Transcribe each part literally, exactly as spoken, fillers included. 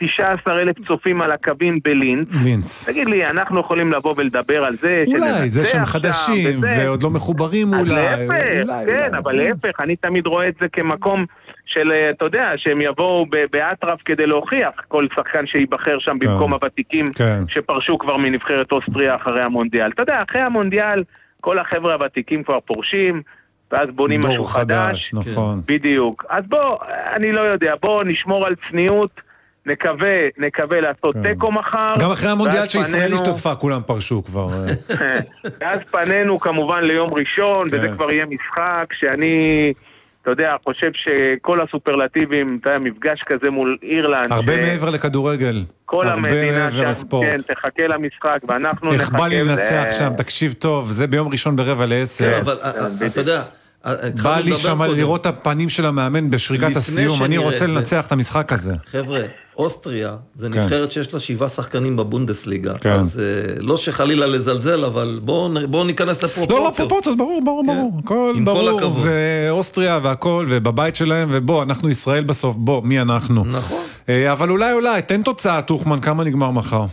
תשעה עשר אלף צופים על הקווים בלינץ. לינץ. תגיד לי, אנחנו יכולים לבוא ולדבר על זה, אולי, זה שהם חדשים, וזה. ועוד לא מחוברים אז אולי. להפך, אולי, כן, אולי, אבל כן. להפך, אני תמיד רואה את זה כמקום של, אתה יודע, שהם יבואו באטרף כדי להוכיח כל שחקן שיבחר שם במקום הוותיקים, כן. שפרשו כבר מנבחרת אוסטריה אחרי המונדיאל. אתה יודע, אחרי המונדיאל, כל החבר'ה הוותיקים כבר פורשים, ואז בונים משהו חדש. דור חדש, נכון. בדיוק. אז בוא, אני לא יודע, בוא נשמור על צניעות, נקווה, נקווה לעשות טקו מחר. גם אחרי המונדיאל שישראל פנינו... השתתפה, כולם פרשו כבר. ואז פנינו כמובן ליום ראשון, וזה כבר יהיה משחק, שאני, אתה יודע, חושב שכל הסופרלטיבים, אתה יודע, מפגש כזה מול אירלנד. הרבה מעבר לכדורגל. כל המדינה שם, כן, תחכה למשחק, ואנחנו נחכה. איך בא לי לנצח שם, תקשיב טוב, זה ביום ראשון ברבע לעשר. אבל אתה יודע, בא לי שם לראות הפנים של המאמן בשריקת הסיום, אני רוצה לנצח את המשחק הזה. חבר'ה, אוסטריה, זה נבחרת שיש לה שבעה שחקנים בבונדסליגה, אז לא שחלילה לזלזל, אבל בואו ניכנס לפרופורציות. לא, לא פרופורציות, ברור, ברור, ברור. הכל ברור, ואוסטריה והכל, ובבית שלהם, ובוא, אנחנו ישראל בסוף, בוא, מי אנחנו? נכון. אבל אולי, אולי, תן תוצאה, תוכמן, כמה נגמר מחר?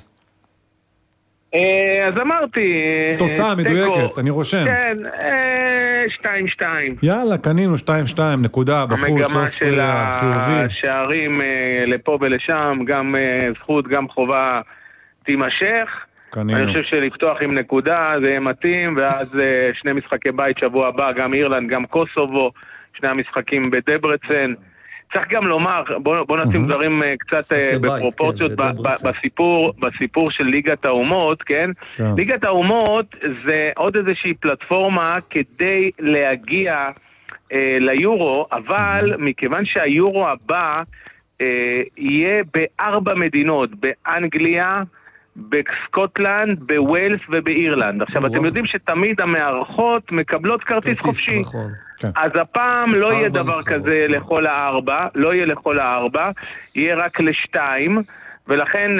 אז אמרתי... תוצאה מדויקת, אני רושם. כן, שתיים שתיים. יאללה, קנינו שתיים שתיים, נקודה, בחוץ, אוסטריה, חיובי. המגמה של השערים לפה ולשם, גם זכות, גם חובה תימשך. קנינו. אני חושב שלפתוח עם נקודה, זה יהיה מתאים, ואז שני משחקי בית שבוע הבא, גם אירלנד, גם קוסובו, שני המשחקים בדברצן. צריך גם לומר, בוא, בוא נשים דברים קצת בפרופורציות בסיפור, בסיפור של ליגת האומות, כן? ליגת האומות זה עוד איזושהי פלטפורמה כדי להגיע ליורו, אבל מכיוון שהיורו הבא יהיה בארבע מדינות, באנגליה, בסקוטלנד, בווילס ובאירלנד. עכשיו, אתם יודעים שתמיד המארחות מקבלות כרטיס חופשי. אז הפעם לא יהיה דבר כזה לכל הארבע, לא יהיה לכל הארבע, יהיה רק לשתיים, ולכן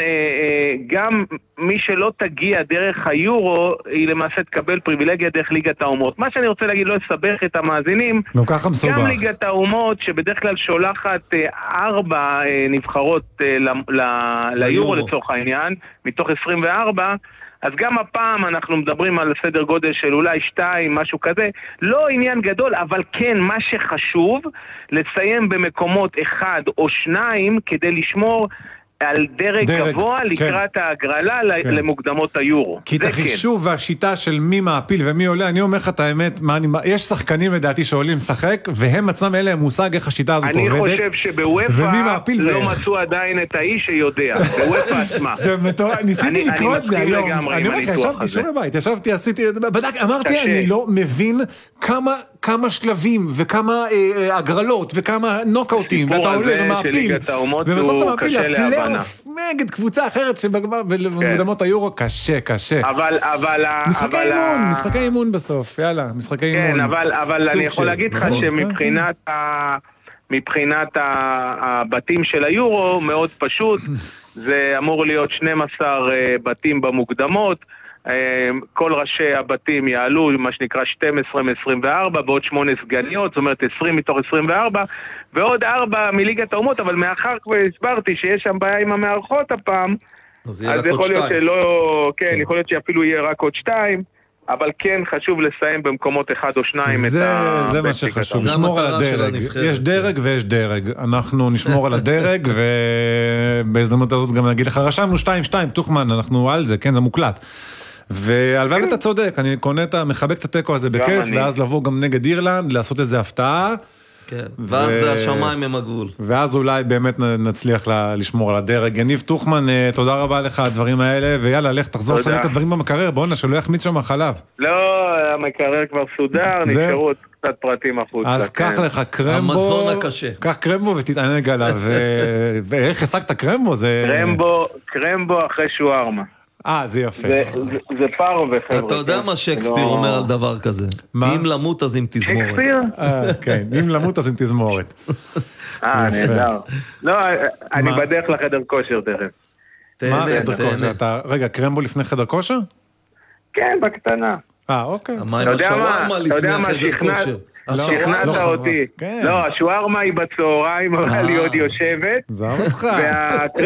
גם מי שלא תגיע דרך היורו, היא למעשה תקבל פריבילגיה דרך ליגת האומות. מה שאני רוצה להגיד, לא לסבך את המאזינים, גם ליגת האומות, שבדרך כלל שולחת ארבע נבחרות ליורו לצורך העניין, מתוך עשרים וארבע, אז גם הפעם אנחנו מדברים על סדר גודל של אולי שתיים, משהו כזה, לא עניין גדול, אבל כן, מה שחשוב, לסיים במקומות אחד או שניים, כדי לשמור על דרג, דרג גבוה לקראת כן. ההגרלה כן. למוקדמות היורו. כי את החישוב כן. והשיטה של מי מעפיל ומי עולה, אני אומר לך את האמת, מה אני, יש שחקנים לדעתי שעולים לשחק, והם עצמם אלה מושג איך השיטה הזאת אני עובדת. אני חושב שבוופא לא מצאו עדיין את האיש שיודע, בוופא עצמה. זה מטור... ניסיתי לקרוא את זה היום. אני אומר לך, ישבתי שוב בבית, ישבתי, עשיתי, בדק, אמרתי, אני לא מבין כמה... כמה שלבים וכמה אה, הגרלות וכמה נוקאוטים ואתה עולה ומעפיל ובסוף אתה מעפיל לפלייאוף נגד קבוצה אחרת שבמוקדמות היורו קשה קשה אבל אבל משחקי אבל אימון ה... משחקי אימון בסוף יאללה משחקי אימון כן אבל אבל אני יכול להגיד לך שמבחינת ה... מבחינת הבתים של היורו מאוד פשוט זה אמור להיות שנים עשר בתים במוקדמות כל ראשי הבתים יעלו מה שנקרא שתים עשרה מ-עשרים וארבע ועוד שמונה סגניות, זאת אומרת עשרים מתוך עשרים וארבע ועוד ארבע מליגת האומות, אבל מאחר כבר הסברתי שיש שם בעיה עם המארחות הפעם, אז, אז יכול להיות שלא, כן, כן, יכול להיות שאפילו יהיה רק עוד שתיים, אבל כן חשוב לסיים במקומות אחד או שניים זה, את ה... זה מה שחשוב, לשמור על הדרג, יש דרג ויש דרג, אנחנו נשמור על הדרג ובהזדמנות הזאת גם נגיד לך, רשמנו שתיים שתיים, תוכמן, אנחנו על זה, כן, זה מוקלט. והלוואי ואתה צודק, אני קונה את המחבק את הטקו הזה בכיף, ואז לבוא גם נגד אירלנד, לעשות איזה הפתעה. כן, ואז השמיים הם הגבול. ואז אולי באמת נצליח לשמור על הדרג. יניב תוכמן, תודה רבה לך הדברים האלה, ויאללה, לך תחזור סנק את הדברים במקרר, בוא נשאר, לא יחמיץ שם החלב. לא, המקרר כבר סודר, נשארו עוד קצת פרטים החוצה. אז קח לך קרמבו, המזון הקשה. קח קרמבו ותתענג עליו. ואיך השגת קרמבו? קרמבו אחרי שוארמה. אה, זה יפה. זה פארו וחבר'ה. אתה יודע מה שייקספיר אומר על דבר כזה? אם למות אז עם תזמורת. שייקספיר? כן, אם למות אז עם תזמורת. אה, נהדר. לא, אני בדרך לחדר כושר תכף. מה חדר כושר? רגע, קרמבו לפני חדר כושר? כן, בקטנה. אה, אוקיי. מה עם השווארמה לפני חדר כושר? שכנעת אותי. לא, השוארמה היא בצהריים, אבל היא עוד יושבת. זה אותך.